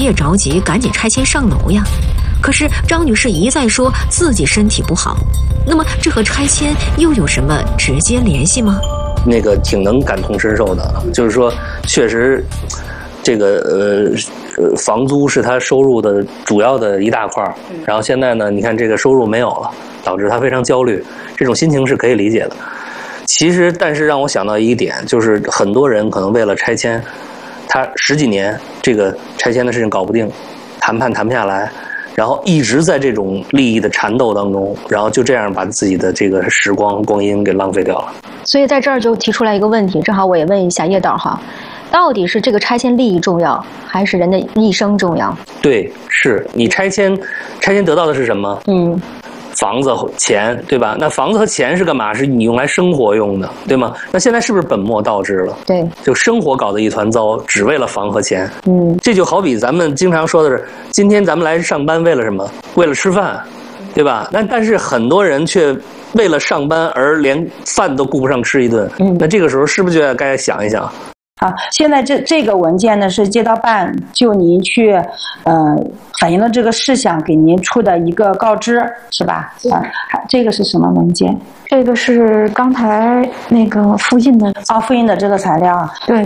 己也着急，赶紧拆迁上楼呀。可是张女士一再说自己身体不好，那么这和拆迁又有什么直接联系吗？ 那个挺能感同身受的，就是说，确实，这个房租是他收入的主要的一大块，然后现在呢，你看这个收入没有了，导致他非常焦虑，这种心情是可以理解的。其实，但是让我想到一点，就是很多人可能为了拆迁，他10几年这个拆迁的事情搞不定，谈判谈不下来。然后一直在这种利益的缠斗当中，然后就这样把自己的这个时光光阴给浪费掉了。 所以在这儿就提出来一个问题，正好我也问一下叶导哈，到底是这个拆迁利益重要，还是人的一生重要？ 对，是你拆迁得到的是什么？房子、钱，对吧？那房子和钱是干嘛？是你用来生活用的，对吗？那现在是不是本末倒置了？ 对， 就生活搞得一团糟，只为了房和钱。这就好比咱们经常说的是，今天咱们来上班为了什么？为了吃饭，对吧？但是很多人却为了上班而连饭都顾不上吃一顿。那这个时候是不是就该想一想？ 好，现在这个文件呢是街道办就您去反映了这个事项给您出的一个告知，是吧？这个是什么文件？ 这个是刚才那个复印的复印的这个材料。 对。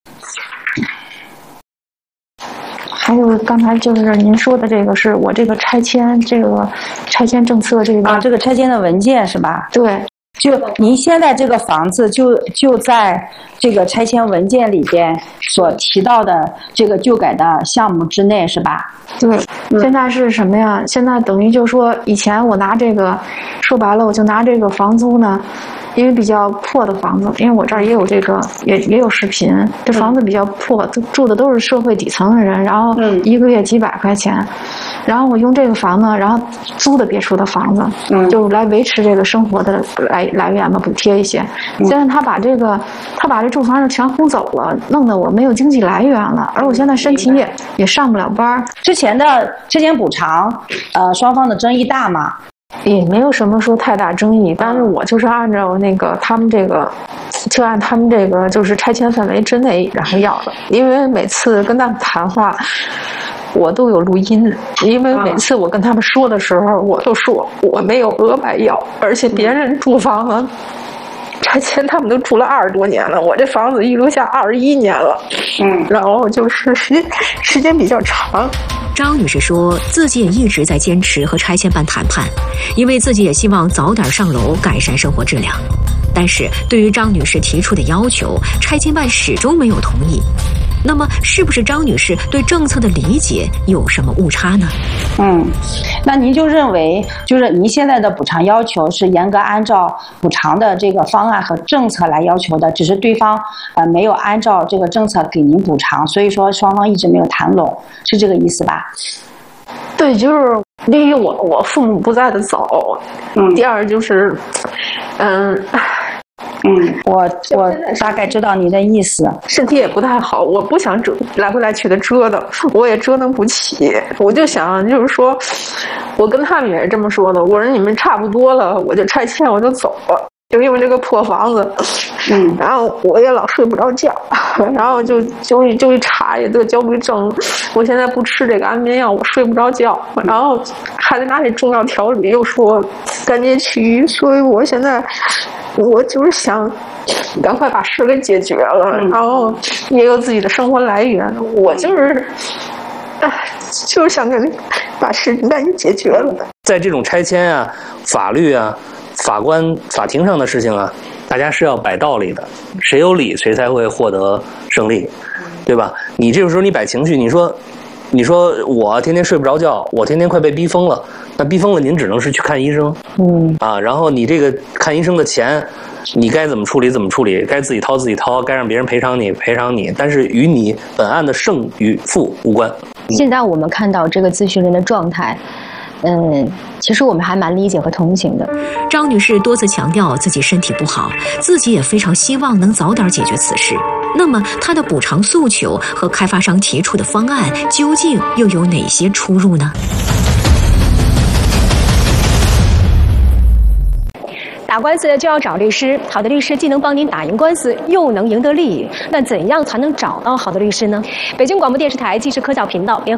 还有刚才就是您说的这个是我这个拆迁政策这个这个拆迁的文件是吧？ 对。 就您现在这个房子就在这个拆迁文件里边所提到的这个旧改的项目之内，是吧？ 对，现在是什么呀？现在等于就说以前我拿这个，说白了我就拿这个房租呢，因为比较破的房子，因为我这儿也有这个也有视频，这房子比较破，住的都是社会底层的人，然后一个月几百块钱，然后我用这个房子，然后租的别墅的房子，就来维持这个生活的来源嘛，补贴一些。现在他把这住房全轰走了，弄得我没有经济来源了，而我现在申请也上不了班。 之前补偿，双方的争议大吗？ 也没有什么说太大争议，但是我就是按照那个他们这个，就按他们这个就是拆迁范围之内然后要的，因为每次跟他们谈话我都有录音，因为每次我跟他们说的时候我都说我没有额外要，而且别人住房子拆迁他们都住了20多年了，我这房子一留下21年了，然后就是时间比较长。 张女士说自己也一直在坚持和拆迁办谈判，因为自己也希望早点上楼改善生活质量。但是对于张女士提出的要求，拆迁办始终没有同意。那么是不是张女士对政策的理解有什么误差呢？ 那您就认为就是您现在的补偿要求是严格按照补偿的这个方案和政策来要求的，只是对方没有按照这个政策给您补偿，所以说双方一直没有谈拢，是这个意思吧？ 对，就是第一我父母不在的早，第二就是我大概知道你的意思。 身体也不太好，我不想来回来去的折腾，我也折腾不起。我就想，就是说，我跟他们也是这么说的。我说你们差不多了，我就拆迁，我就走了。就因为这个破房子，然后我也老睡不着觉，然后就一查也得焦虑症。我现在不吃这个安眠药，我睡不着觉，然后还得拿这中药调理，又说赶紧去，所以我现在我就是想赶快把事给解决了，然后也有自己的生活来源。我就是想把事情赶紧解决了。 在这种拆迁啊、法律啊、法庭上的事情啊，大家是要摆道理的，谁有理谁才会获得胜利，对吧？你这个时候你摆情绪，你说我天天睡不着觉，我天天快被逼疯了，那逼疯了您只能是去看医生，然后你这个看医生的钱，你该怎么处理怎么处理，该自己掏，该让别人赔偿你，但是与你本案的胜与负无关。 现在我们看到这个咨询人的状态，其实我们还蛮理解和同情的。 张女士多次强调自己身体不好，自己也非常希望能早点解决此事。那么她的补偿诉求和开发商提出的方案究竟又有哪些出入呢？ 打官司就要找律师，好的律师既能帮您打赢官司，又能赢得利益。那怎样才能找到好的律师呢？北京广播电视台纪实科教频道联合